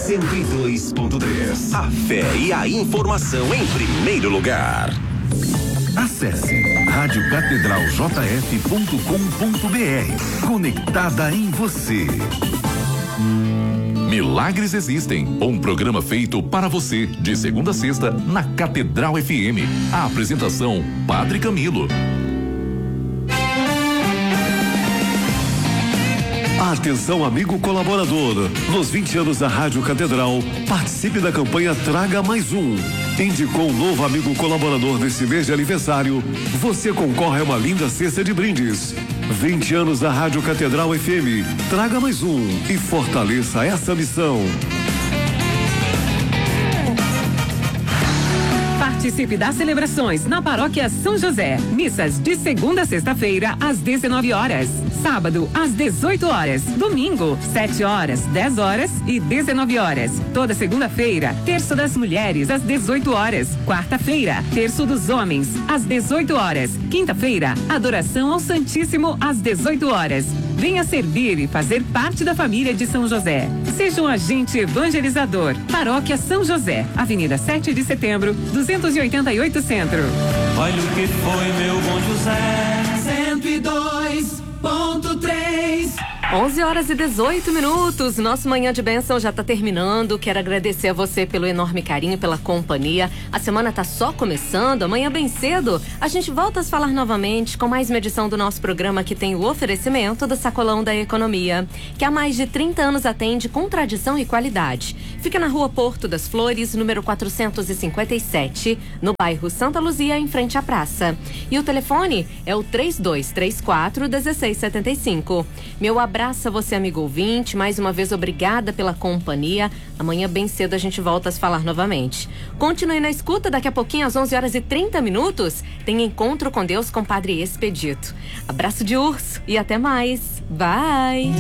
102.3. A fé e a informação em primeiro lugar. Acesse radiocatedraljf.com.br. Conectada em você. Milagres Existem, um programa feito para você, de segunda a sexta, na Catedral FM. A apresentação, Padre Camilo. Atenção, amigo colaborador. Nos 20 anos da Rádio Catedral, participe da campanha Traga Mais Um. Indicou um novo amigo colaborador nesse mês de aniversário, você concorre a uma linda cesta de brindes. 20 anos da Rádio Catedral FM. Traga mais um e fortaleça essa missão. Participe das celebrações na Paróquia São José. Missas de segunda a sexta-feira às 19 horas. Sábado às 18 horas. Domingo, 7 horas, 10 horas e 19 horas. Toda segunda-feira, terço das mulheres às 18 horas. Quarta-feira, terço dos homens às 18 horas. Quinta-feira, adoração ao Santíssimo às 18 horas. Venha servir e fazer parte da família de São José. Seja um agente evangelizador. Paróquia São José, Avenida 7 de Setembro, 288 Centro. Olha o que foi meu bom José. 102.3. 11 horas e 18 minutos. Nosso Manhã de Bênção já está terminando. Quero agradecer a você pelo enorme carinho, pela companhia. A semana tá só começando. Amanhã bem cedo a gente volta a se falar novamente com mais uma edição do nosso programa que tem o oferecimento do Sacolão da Economia, que há mais de 30 anos atende com tradição e qualidade. Fica na Rua Porto das Flores, número 457, no bairro Santa Luzia, em frente à praça. E o telefone é o 3234-1675. Meu abraço a você, amigo ouvinte. Mais uma vez, obrigada pela companhia. Amanhã, bem cedo, a gente volta a se falar novamente. Continue na escuta. Daqui a pouquinho, às 11 horas e 30 minutos, tem Encontro com Deus com Padre Expedito. Abraço de urso e até mais. Bye!